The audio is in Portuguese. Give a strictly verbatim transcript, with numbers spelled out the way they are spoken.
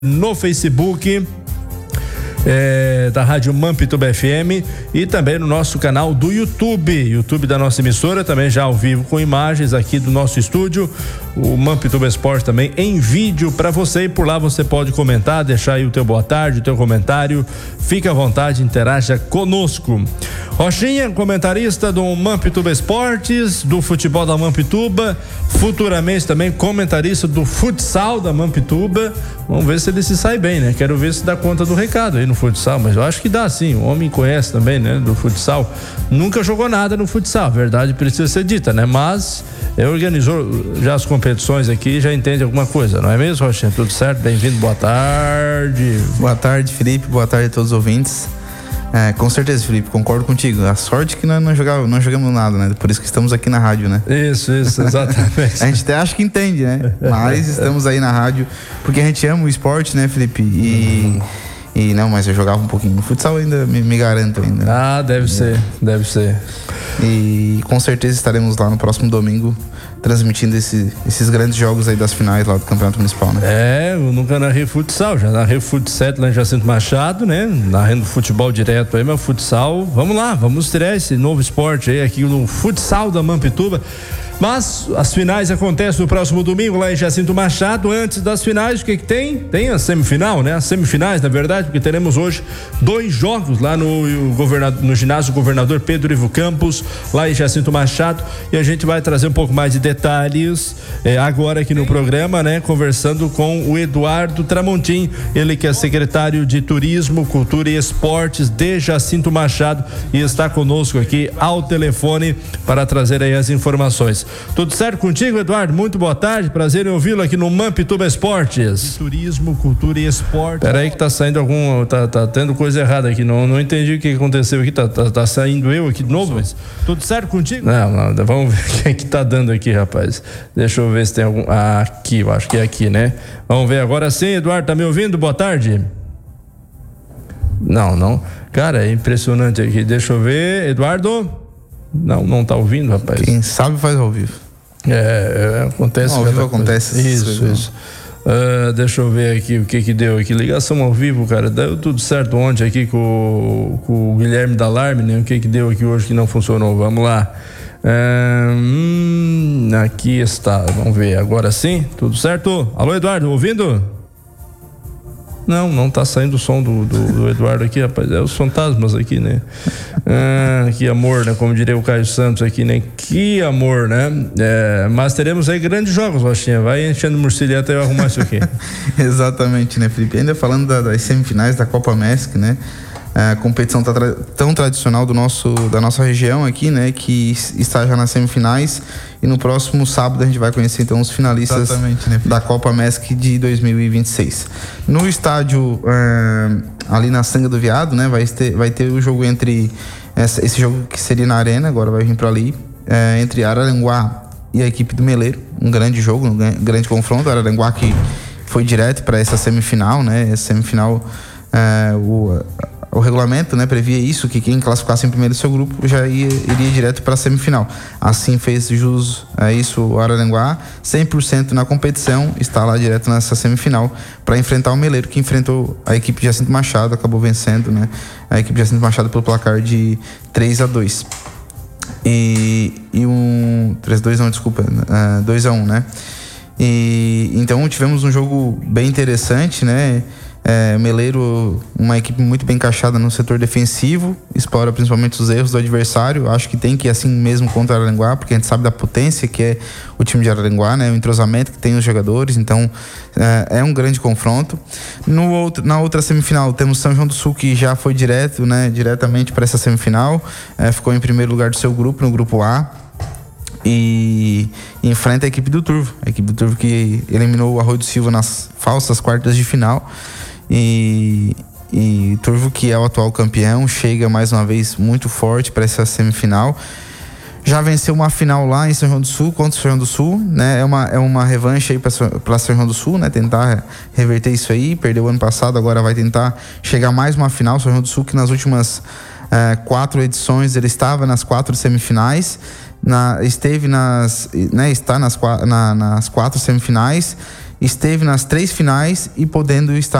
no Facebook é, da Rádio Mampituba F M e também no nosso canal do YouTube, YouTube da nossa emissora, também já ao vivo com imagens aqui do nosso estúdio, o Mampituba Esporte também em vídeo para você, e por lá você pode comentar, deixar aí o teu boa tarde, o teu comentário, fica à vontade, interaja conosco. Rochinha, comentarista do Mampituba Esportes, do futebol da Mampituba, futuramente também comentarista do futsal da Mampituba. Vamos ver se ele se sai bem, né? Quero ver se dá conta do recado aí no futsal, mas eu acho que dá sim, o homem conhece também, né? Do futsal, nunca jogou nada no futsal, a verdade precisa ser dita, né? Mas ele organizou já as competições aqui, já entende alguma coisa, não é mesmo, Rochinha? Tudo certo? Bem-vindo, boa tarde. Boa tarde, Felipe, boa tarde a todos os ouvintes. É, com certeza, Felipe, concordo contigo. A sorte que nós não jogamos, não jogamos nada, né? Por isso que estamos aqui na rádio, né? Isso, isso, exatamente. A gente até acha que entende, né? Mas estamos aí na rádio porque a gente ama o esporte, né, Felipe? E, uhum. e não, mas eu jogava um pouquinho no futsal, ainda me, me garanto ainda. Ah, deve é. ser, deve ser. E com certeza estaremos lá no próximo domingo transmitindo esse, esses grandes jogos aí das finais lá do Campeonato Municipal, né? É, eu nunca narrei futsal, já narrei futsal lá em Jacinto Machado, né? Narrando futebol direto aí, mas futsal, vamos lá, vamos estrear esse novo esporte aí aqui no futsal da Mampituba. Mas as finais acontecem no próximo domingo lá em Jacinto Machado. Antes das finais, o que que tem? Tem a semifinal, né? As semifinais, na verdade, porque teremos hoje dois jogos lá no, governador, no ginásio Governador Pedro Ivo Campos, lá em Jacinto Machado, e a gente vai trazer um pouco mais de detalhes eh, agora aqui no programa, né? Conversando com o Eduardo Tramontim, ele que é secretário de Turismo, Cultura e Esportes de Jacinto Machado e está conosco aqui ao telefone para trazer aí as informações. Tudo certo contigo, Eduardo? Muito boa tarde, prazer em ouvi-lo aqui no Mampituba Esportes. Turismo, Cultura e Esporte. Peraí que tá saindo algum, tá, tá tendo coisa errada aqui, não, não entendi o que aconteceu aqui, tá, tá, tá saindo eu aqui de novo, mas tudo certo contigo? Não, não, vamos ver o que é que tá dando aqui, rapaz. Deixa eu ver se tem algum, ah, aqui, eu acho que é aqui, né? Vamos ver agora sim, Eduardo, tá me ouvindo? Boa tarde. Não, não, cara, é impressionante aqui, deixa eu ver, Eduardo? Não, não tá ouvindo, rapaz. Quem sabe faz ao vivo. É, é acontece. Ao vivo acontece. Isso, isso. Uh, deixa eu ver aqui o que que deu aqui. Ligação ao vivo, cara. Deu tudo certo ontem aqui com, com o Guilherme da Alarme, né? O que que deu aqui hoje que não funcionou? Vamos lá. Uh, hum, aqui está. Vamos ver. Agora sim? Tudo certo? Alô, Eduardo, ouvindo? Não, não tá saindo o som do, do, do Eduardo aqui, rapaz. É os fantasmas aqui, né? Ah, que amor, né? Como diria o Caio Santos aqui, né? Que amor, né? É, mas teremos aí grandes jogos, Rochinha. Vai enchendo morcilha até eu arrumar isso aqui. Exatamente, né, Felipe? Ainda falando da, das semifinais da Copa Mesc, né? A competição tá tra- tão tradicional do nosso, da nossa região aqui, né? Que está já nas semifinais, e no próximo sábado a gente vai conhecer então os finalistas, né, da Copa Mesc de dois mil e vinte e seis. No estádio é, ali na Sanga do Veado, né? Vai ter, vai ter o jogo entre essa, esse jogo que seria na Arena, agora vai vir para ali, é, entre Araranguá e a equipe do Meleiro, um grande jogo, um grande confronto. Araranguá que foi direto para essa semifinal, né? Essa semifinal, é, o O regulamento, né, previa isso, que quem classificasse em primeiro seu grupo já ia, iria direto para a semifinal. Assim fez jus a isso o Araranguá, cem por cento na competição, está lá direto nessa semifinal para enfrentar o Meleiro, que enfrentou a equipe de Jacinto Machado, acabou vencendo, né, a equipe de Jacinto Machado pelo placar de três a dois. E, e um... três a dois não, desculpa, uh, dois a um, né? E então tivemos um jogo bem interessante, né? É, Meleiro, uma equipe muito bem encaixada no setor defensivo, explora principalmente os erros do adversário. Acho que tem que ir assim mesmo contra o Araranguá, porque a gente sabe da potência que é o time de Araranguá, né? O entrosamento que tem os jogadores, então é, é um grande confronto. No outro, na outra semifinal temos São João do Sul, que já foi direto, né? Diretamente para essa semifinal, é, ficou em primeiro lugar do seu grupo, no grupo A. E enfrenta a equipe do Turvo, a equipe do Turvo que eliminou o Arroio do Silva nas falsas quartas de final. E, e Turvo, que é o atual campeão, chega mais uma vez muito forte para essa semifinal. Já venceu uma final lá em São João do Sul, contra o São João do Sul, né? É uma, é uma revanche aí para São João do Sul, né? Tentar reverter isso aí. Perdeu ano passado, agora vai tentar chegar mais uma final. São João do Sul, que nas últimas eh, quatro edições ele estava nas quatro semifinais. Na, esteve nas, né, está nas, na, nas quatro semifinais esteve nas três finais e podendo estar